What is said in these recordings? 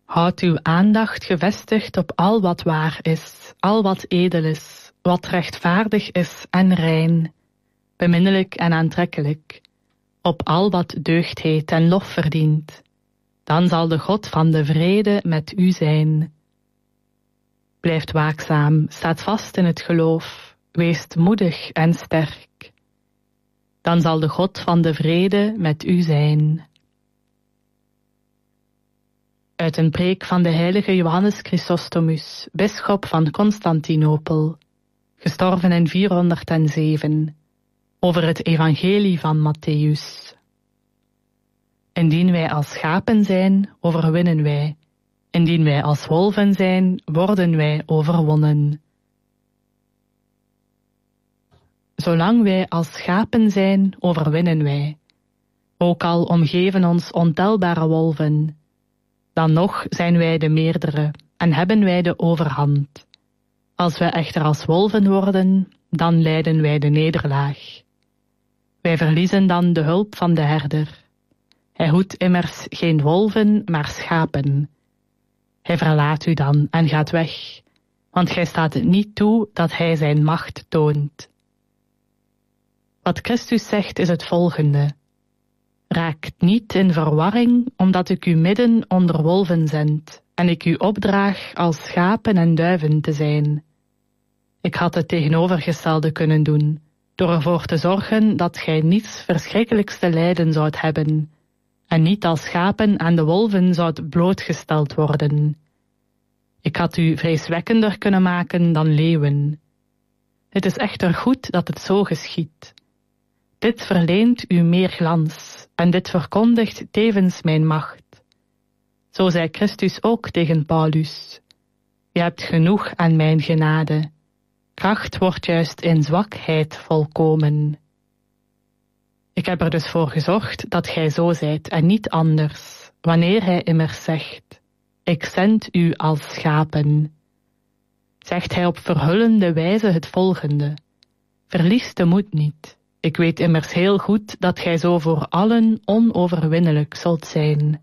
Houd uw aandacht gevestigd op al wat waar is, al wat edel is, wat rechtvaardig is en rein, beminnelijk en aantrekkelijk, op al wat deugd heet en lof verdient. Dan zal de God van de vrede met u zijn. Blijft waakzaam, staat vast in het geloof, weest moedig en sterk. Dan zal de God van de vrede met u zijn. Uit een preek van de heilige Johannes Chrysostomus, bisschop van Constantinopel, gestorven in 407, over het evangelie van Matthäus. Indien wij als schapen zijn, overwinnen wij. Indien wij als wolven zijn, worden wij overwonnen. Zolang wij als schapen zijn, overwinnen wij. Ook al omgeven ons ontelbare wolven, dan nog zijn wij de meerdere en hebben wij de overhand. Als wij echter als wolven worden, dan lijden wij de nederlaag. Wij verliezen dan de hulp van de herder. Hij hoedt immers geen wolven, maar schapen. Hij verlaat u dan en gaat weg, want gij staat het niet toe dat hij zijn macht toont. Wat Christus zegt is het volgende. Raakt niet in verwarring, omdat ik u midden onder wolven zend en ik u opdraag als schapen en duiven te zijn. Ik had het tegenovergestelde kunnen doen, door ervoor te zorgen dat gij niets verschrikkelijks te lijden zoudt hebben, en niet als schapen aan de wolven zoudt blootgesteld worden. Ik had u vreeswekkender kunnen maken dan leeuwen. Het is echter goed dat het zo geschiedt. Dit verleent u meer glans, en dit verkondigt tevens mijn macht. Zo zei Christus ook tegen Paulus. Je hebt genoeg aan mijn genade. Kracht wordt juist in zwakheid volkomen. Ik heb er dus voor gezorgd dat gij zo zijt en niet anders, wanneer hij immers zegt, ik zend u als schapen. Zegt hij op verhullende wijze het volgende, verlies de moed niet. Ik weet immers heel goed dat gij zo voor allen onoverwinnelijk zult zijn.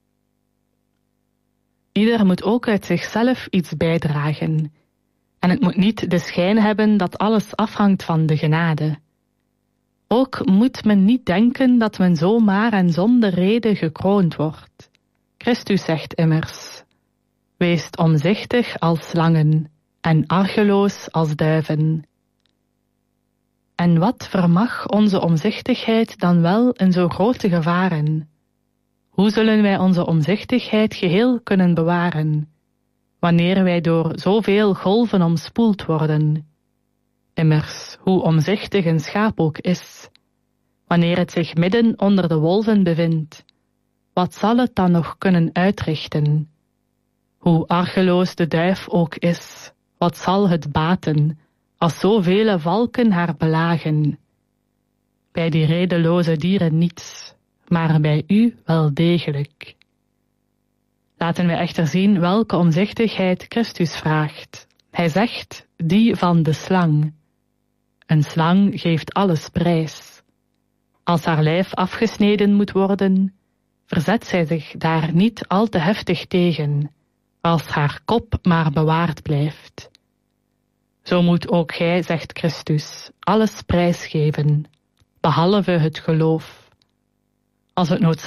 Ieder moet ook uit zichzelf iets bijdragen. En het moet niet de schijn hebben dat alles afhangt van de genade. Ook moet men niet denken dat men zomaar en zonder reden gekroond wordt. Christus zegt immers, wees omzichtig als slangen en argeloos als duiven. En wat vermag onze omzichtigheid dan wel in zo grote gevaren? Hoe zullen wij onze omzichtigheid geheel kunnen bewaren, wanneer wij door zoveel golven omspoeld worden? Immers, hoe omzichtig een schaap ook is, wanneer het zich midden onder de wolven bevindt, wat zal het dan nog kunnen uitrichten? Hoe argeloos de duif ook is, wat zal het baten, als zoveel valken haar belagen? Bij die redeloze dieren niets, maar bij u wel degelijk. Laten wij echter zien welke omzichtigheid Christus vraagt. Hij zegt, die van de slang. Een slang geeft alles prijs. Als haar lijf afgesneden moet worden, verzet zij zich daar niet al te heftig tegen, als haar kop maar bewaard blijft. Zo moet ook gij, zegt Christus, alles prijsgeven, behalve het geloof. Als het noodzakelijk